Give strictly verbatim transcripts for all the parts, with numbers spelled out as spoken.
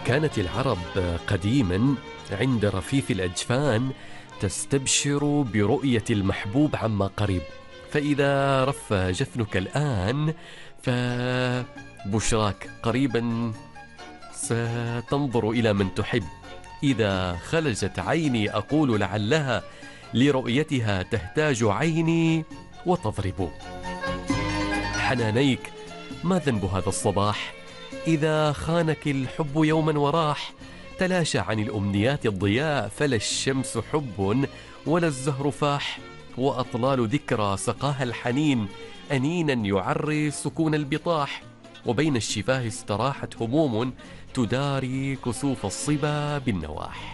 كانت العرب قديما عند رفيف الأجفان تستبشر برؤية المحبوب عما قريب، فإذا رف جفنك الآن فبشراك قريبا ستنظر إلى من تحب. إذا خلجت عيني أقول لعلها لرؤيتها تهتاج عيني وتضرب. حنانيك ما ذنب هذا الصباح؟ إذا خانك الحب يوما وراح، تلاشى عن الأمنيات الضياء، فلا الشمس حب ولا الزهر فاح، وأطلال ذكرى سقاها الحنين أنينا يعري سكون البطاح، وبين الشفاه استراحت هموم تداري كسوف الصبا بالنواح.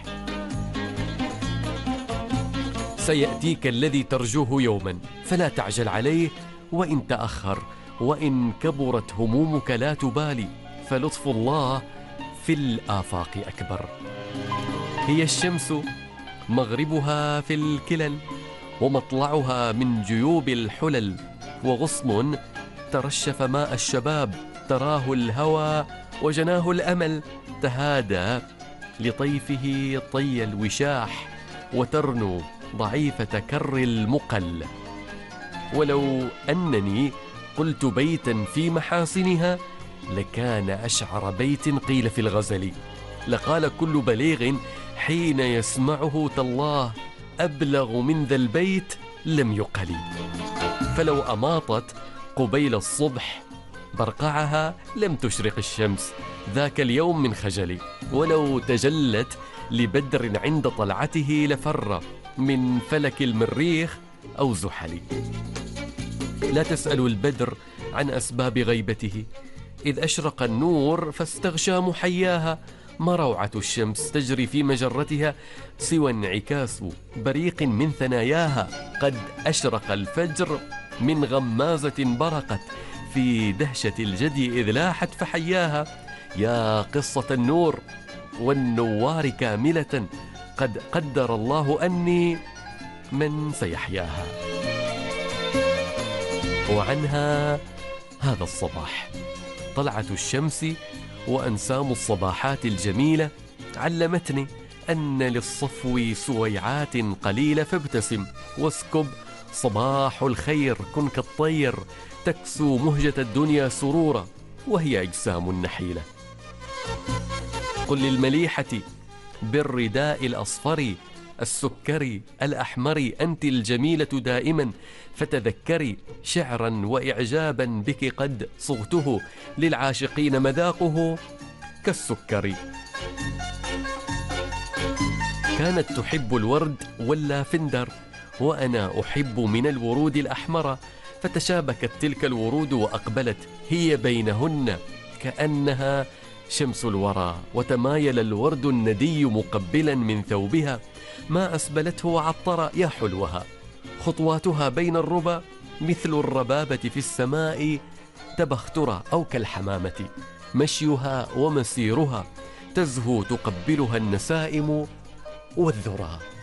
سيأتيك الذي ترجوه يوما فلا تعجل عليه، وإن تأخر وإن كبرت همومك لا تبالي، فلطف الله في الآفاق أكبر. هي الشمس مغربها في الكلل، ومطلعها من جيوب الحلل، وغصن ترشف ماء الشباب، تراه الهوى وجناه الأمل، تهادى لطيفه طي الوشاح، وترنو ضعيفة كر المقل. ولو أنني قلت بيتا في محاسنها لكان أشعر بيت قيل في الغزل، لقال كل بليغ حين يسمعه تالله أبلغ من ذا البيت لم يقل. فلو أماطت قبيل الصبح برقعها لم تشرق الشمس ذاك اليوم من خجلي، ولو تجلت لبدر عند طلعته لفر من فلك المريخ أو زحل. لا تسألوا البدر عن أسباب غيبته، إذ أشرق النور فاستغشى محياها، ما روعة الشمس تجري في مجرتها سوى انعكاس بريق من ثناياها، قد أشرق الفجر من غمازة برقت في دهشة الجدي إذ لاحت فحياها. يا قصة النور والنوار كاملة، قد قدر الله أني من سيحياها. وعنها هذا الصباح طلعة الشمس وأنسام الصباحات الجميلة علمتني أن للصفو سويعات قليلة، فابتسم واسكب صباح الخير، كن كالطير تكسو مهجة الدنيا سرورا وهي أجسام نحيلة. قل للمليحة بالرداء الأصفر السكري الأحمر أنت الجميلة دائما، فتذكري شعرا وإعجابا بك قد صغته، للعاشقين مذاقه كالسكر. كانت تحب الورد واللافندر، وأنا أحب من الورود الأحمر، فتشابكت تلك الورود وأقبلت هي بينهن كأنها شمس الورى، وتمايل الورد الندي مقبلا من ثوبها، ما أسبلته وعطر يا حلوها، خطواتها بين الربا مثل الربابة في السماء تبخترة أو كالحمامة، مشيها ومسيرها تزهو تقبلها النسائم والذرى.